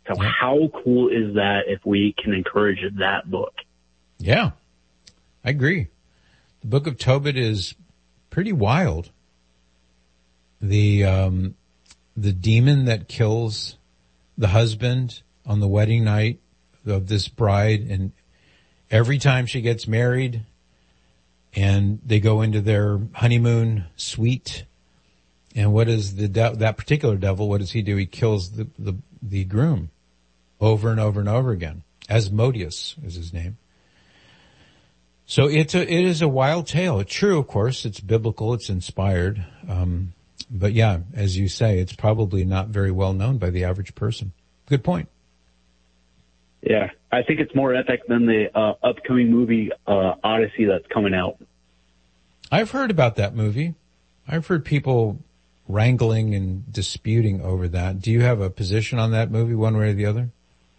So how cool is that if we can encourage that book? Yeah, I agree. The Book of Tobit is pretty wild. The demon that kills the husband on the wedding night of this bride, and every time she gets married and they go into their honeymoon suite, and what is that particular devil, what does he do? He kills the groom over and over and over again. Asmodeus is his name. So it is a wild tale. It's true, of course. It's biblical. It's inspired. But yeah, as you say, it's probably not very well known by the average person. Good point. Yeah, I think it's more epic than the upcoming movie Odyssey that's coming out. I've heard about that movie. I've heard people wrangling and disputing over that. Do you have a position on that movie, one way or the other?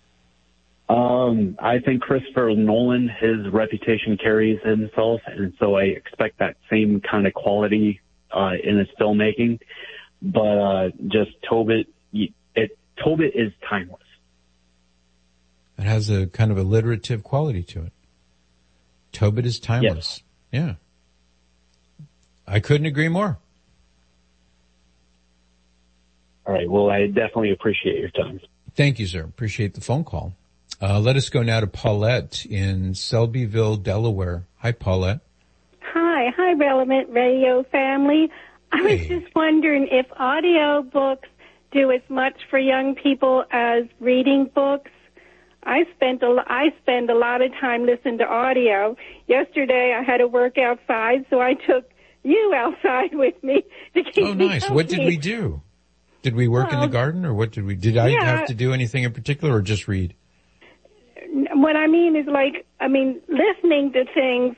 I think Christopher Nolan, his reputation carries himself, and so I expect that same kind of quality in his filmmaking. But just Tobit is timeless. It has a kind of alliterative quality to it. Tobit is timeless. Yes. Yeah. I couldn't agree more. All right. Well, I definitely appreciate your time. Thank you, sir. Appreciate the phone call. Let us go now to Paulette in Selbyville, Delaware. Hi, Paulette. Hi, Relevant Radio family. I was just wondering if audio books do as much for young people as reading books. I spend a lot of time listening to audio. Yesterday I had to work outside, so I took you outside with me to keep me nice. company. What did we do? Did we work in the garden, or what did we? Did I have to do anything in particular, or just read? What I mean is, listening to things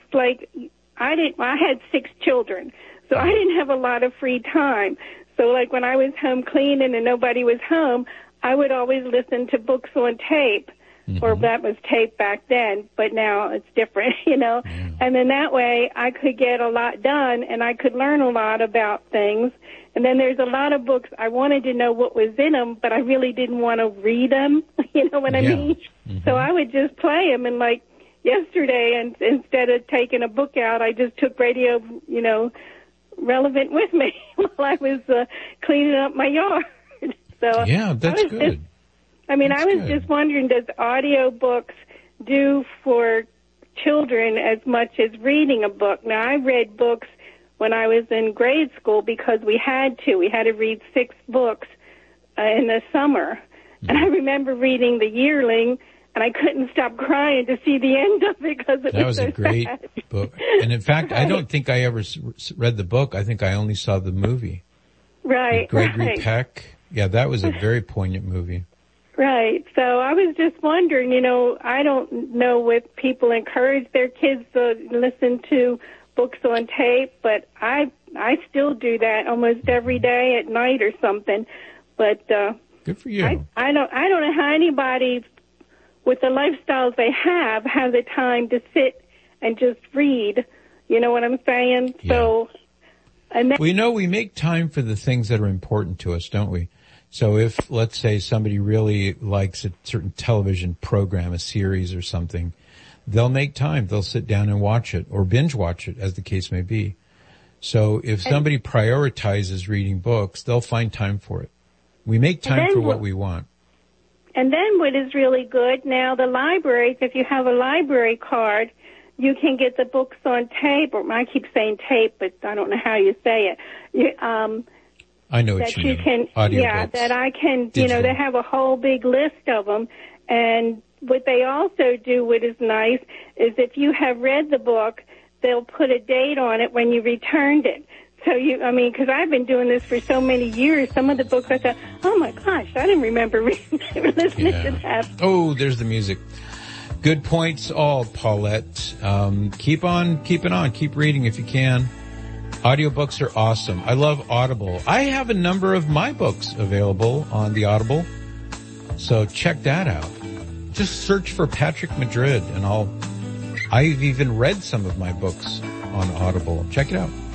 I had 6 children, so I didn't have a lot of free time. So when I was home cleaning and nobody was home, I would always listen to books on tape, or that was tape back then, but now it's different, Yeah. And then that way I could get a lot done and I could learn a lot about things. And then there's a lot of books I wanted to know what was in them, but I really didn't want to read them, you know what I mean? So I would just play them, and yesterday, and instead of taking a book out, I just took radio, Relevant with me while I was cleaning up my yard. So yeah, that's good. I was just wondering, does audio books do for children as much as reading a book? Now, I read books when I was in grade school because we had to. We had to read 6 books in the summer. And I remember reading The Yearling, and I couldn't stop crying to see the end of it because it was so a great sad. book. And in fact, I don't think I ever read the book. I think I only saw the movie. Right. With Gregory Peck. Yeah, that was a very poignant movie. Right. So I was just wondering, I don't know if people encourage their kids to listen to books on tape, but I still do that almost every day at night or something. But good for you. I don't know how anybody with the lifestyles they have the time to sit and just read. You know what I'm saying? Yeah. So, we make time for the things that are important to us, don't we? So if, let's say, somebody really likes a certain television program, a series or something, they'll make time. They'll sit down and watch it, or binge watch it, as the case may be. So if somebody prioritizes reading books, they'll find time for it. We make time for what we want. And then what is really good now, the libraries, if you have a library card, you can get the books on tape, or I keep saying tape, but I don't know how you say it. I know what you mean. That I can, Digital. they have a whole big list of them. And what they also do, what is nice, is if you have read the book, they'll put a date on it when you returned it. So because I've been doing this for so many years, some of the books I thought, oh my gosh, I didn't remember listening to that. Oh, there's the music. Good points all, Paulette. Keep on keeping on. Keep reading if you can. Audiobooks are awesome. I love Audible. I have a number of my books available on the Audible, so check that out. Just search for Patrick Madrid, and I've even read some of my books on Audible. Check it out.